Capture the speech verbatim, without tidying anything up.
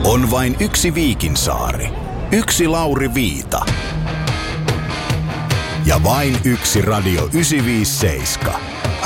On vain yksi Viikinsaari. Yksi Lauri Viita. Ja vain yksi Radio yhdeksänsataaviisikymmentäseitsemän.